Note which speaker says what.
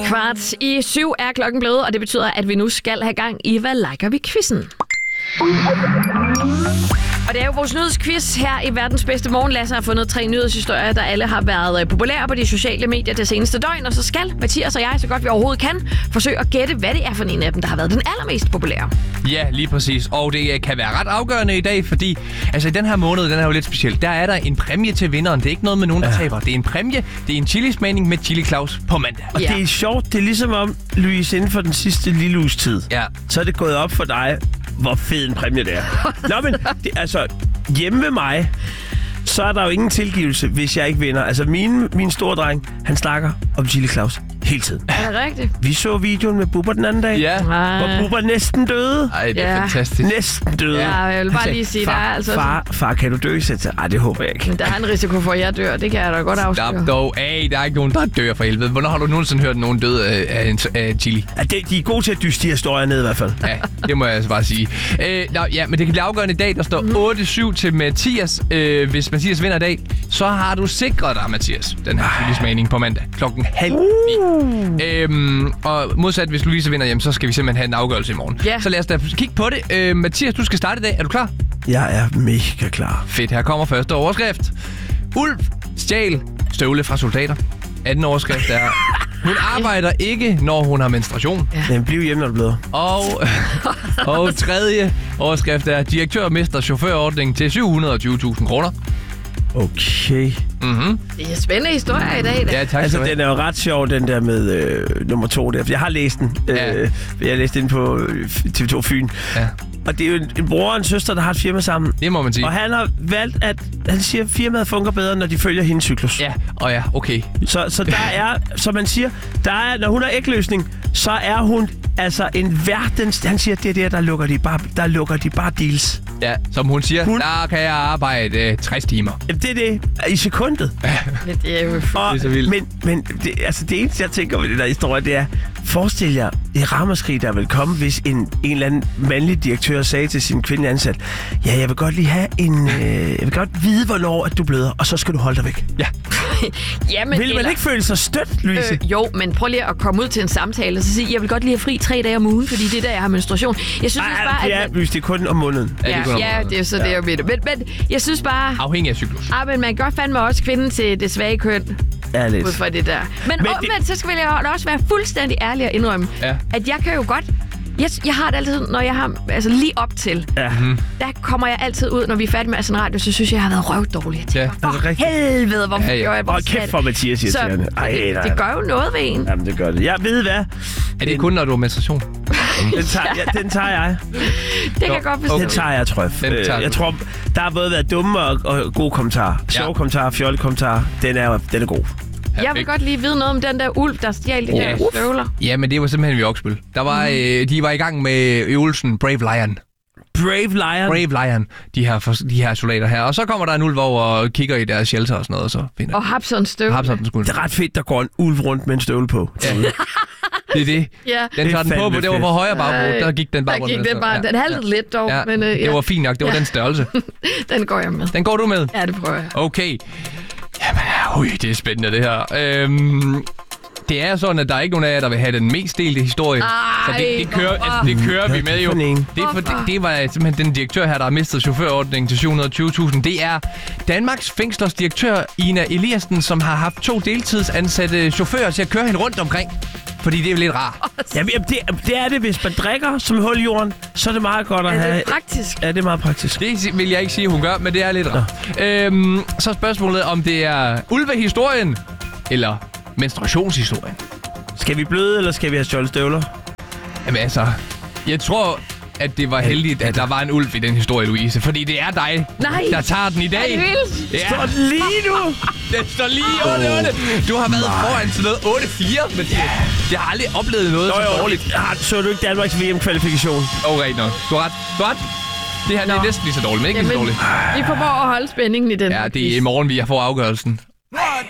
Speaker 1: 6:15 er klokken blevet, og det betyder, at vi nu skal have gang i Hvad liker vi-quizzen. Og det er jo vores nyhedsquiz her i Verdens Bedste Morgen. Lasse har fundet 3 nyhedshistorier, der alle har været populære på de sociale medier det seneste døgn. Og så skal Mathias og jeg, så godt vi overhovedet kan, forsøge at gætte, hvad det er for en af dem, der har været den allermest populære.
Speaker 2: Ja, lige præcis. Og det kan være ret afgørende i dag, fordi altså, i den her måned, den er jo lidt speciel. Der er der en præmie til vinderen. Det er ikke noget med nogen, der taber. Det er en præmie. Det er en chilismagning med Chili Claus på mandag.
Speaker 3: Og det er sjovt. Det er ligesom om, Louise, inden for den sidste lille uges tid, så er det gået op for dig, hvor fed en præmie det er. Nå, men hjemme ved mig, så er der jo ingen tilgivelse, hvis jeg ikke vinder. Altså, min store dreng, han snakker om Chili Claus hele tiden.
Speaker 1: Er det rigtigt?
Speaker 3: Vi så videoen med Bubber den anden dag, hvor Bubber næsten døde.
Speaker 2: Ej, det er fantastisk.
Speaker 3: Næsten døde.
Speaker 1: Ja, jeg vil bare lige sige,
Speaker 3: far,
Speaker 1: der er altså...
Speaker 3: Far, kan du dø? Ej, det håber jeg ikke.
Speaker 1: Men der er en risiko for, at jeg dør. Det kan jeg da godt afsløre.
Speaker 2: Stop dog. Der er ikke nogen, der dør for helvede. Hvornår har du nogensinde hørt nogen dø af chili?
Speaker 3: Ja, de er gode til at dyste de historier ned i hvert fald.
Speaker 2: Ja, det må jeg altså bare sige. Men det kan blive afgørende i dag. Der står 8-7 til Mathias. Hvis Mathias vinder i dag, så har du sikret dig, Mathias, den her chilismagning på mandag klokken 8:30. Og modsat, hvis Louise vinder hjem, så skal vi simpelthen have en afgørelse i morgen.
Speaker 1: Yeah.
Speaker 2: Så lad os da kigge på det. Mathias, du skal starte i dag. Er du klar?
Speaker 3: Jeg er mega klar.
Speaker 2: Fedt, her kommer første overskrift. Ulv stjal støvle fra soldater. Anden overskrift er... Hun arbejder ikke, når hun har menstruation.
Speaker 3: Ja. Den bliver hjemme, når du bløder.
Speaker 2: Og tredje overskrift er... Direktør mister chaufførordningen til 720.000 kroner.
Speaker 3: Okay.
Speaker 2: Mm-hmm.
Speaker 1: Det er spændende historier i dag.
Speaker 2: Ja, tak.
Speaker 3: Altså, den er jo ret sjov, den der med nummer 2 der. For jeg har læst den. Jeg har læst den på TV2 Fyn. Ja. Og det er jo en bror og en søster, der har et firma sammen.
Speaker 2: Det må man sige.
Speaker 3: Og han har valgt, at han siger, at firmaet fungerer bedre, når de følger hendes cyklus.
Speaker 2: Ja, okay.
Speaker 3: Så der er, som man siger, når hun har ægløsning, så er hun altså en verdens... Han siger, det er der lukker de bare deals.
Speaker 2: Ja, som hun siger, der kan jeg arbejde 60 timer.
Speaker 3: Jamen, det er det. I sekundet.
Speaker 1: Men det er jo
Speaker 2: det er så vildt.
Speaker 3: Men det eneste, jeg tænker ved det der historie, det er, forestil jer det ramaskrig, der vil komme, hvis en eller anden mandlig direktør sagde til sin kvindelige ansat, ja, jeg vil godt lige have jeg vil godt vide, hvornår at du bløder, og så skal du holde dig væk. Ja.
Speaker 1: Jamen,
Speaker 3: vil man ikke føle sig stødt, Louise?
Speaker 1: Jo, men prøv lige at komme ud til en samtale og så sige, jeg vil godt lige have fri 3 dage om ugen, fordi det er der, jeg har menstruation. Jeg synes bare,
Speaker 3: det er kun om måneden.
Speaker 1: Ja, det er så det, jeg ved. Men jeg synes bare...
Speaker 2: Afhængig af cyklus.
Speaker 1: Men man kan godt fandme også kvinden til det svage køn.
Speaker 3: Ja, lidt.
Speaker 1: Ud fra det der. Men omvendt, så skal jeg også være fuldstændig ærlig og indrømme, at jeg kan jo godt... Jeg har det altid, når jeg har... Altså lige op til, der kommer jeg altid ud, når vi er færdige med sådan en radio, så synes jeg har været røvdårlig. For helvede, hvorfor gjorde jeg bare
Speaker 3: kæft for Mathias, siger
Speaker 1: så det gør jo noget ved en.
Speaker 3: Jamen, det gør det. Jeg ved hvad.
Speaker 2: Er det kun, når du har menstruation?
Speaker 3: Den tager jeg.
Speaker 1: Det kan jeg godt forstå.
Speaker 3: Den tager jeg, tror jeg. Jeg tror, der har både været dumme og gode kommentarer. Sjove kommentarer, fjolle kommentarer. Den er god.
Speaker 1: Jeg vil godt lige vide noget om den der ulv, der stjal de der støvler.
Speaker 2: Ja, men det var simpelthen Vjoksbøl. Der var, de var i gang med øvelsen Brave Lion. Brave Lion, de her soldater her. Og så kommer der en ulv over og kigger i deres shelter og sådan noget, og så finder
Speaker 1: og hapser en støvle.
Speaker 3: Det er ret fedt, der går en ulv rundt med en støvle på.
Speaker 2: Ja. Det er det.
Speaker 1: Ja.
Speaker 2: Den tager den på, det var på højre bagbrud. Der gik den bare rundt.
Speaker 1: Den haltede lidt dog.
Speaker 2: Ja.
Speaker 1: Men,
Speaker 2: det var fint nok, det var den størrelse.
Speaker 1: Den går jeg med.
Speaker 2: Den går du med?
Speaker 1: Ja, det prøver jeg.
Speaker 2: Okay. Jamen, det er spændende det her. Det er sådan, at der er ikke nogen af jer, der vil have den mest delte historie. Så det kører vi med jo. Det var simpelthen den direktør her, der har mistet chaufførordningen til 720.000. Det er Danmarks fængslers direktør, Ina Eliassen, som har haft 2 deltidsansatte chauffører til at køre hende rundt omkring. Fordi det er jo lidt rart.
Speaker 3: Jamen, det er det, hvis man drikker som hul i jorden, så er det meget godt at have...
Speaker 1: Det er praktisk.
Speaker 3: Ja, det er meget praktisk.
Speaker 2: Det vil jeg ikke sige, hun gør, men det er lidt rart. Så spørgsmålet, om det er ulvehistorien eller menstruationshistorien.
Speaker 3: Skal vi bløde, eller skal vi have stjålet støvler?
Speaker 2: Jamen altså, jeg tror, at det var heldigt, at der var en ulv i den historie, Louise. Fordi det er dig, der tager den i dag.
Speaker 1: Er det vildt?
Speaker 3: Ja. Står den lige nu?
Speaker 2: Den står lige 8-8. Du har været foran til noget 8-4, Mathias. Jeg har aldrig oplevet noget så dårligt.
Speaker 3: Så du ikke Danmarks VM-kvalifikation?
Speaker 2: Rigtig nok. Du har ret. Det her det er næsten lige så dårligt, men ikke lige så dårligt.
Speaker 1: Vi formår at holde spændingen i den.
Speaker 2: Ja, det er i morgen, vi får afgørelsen.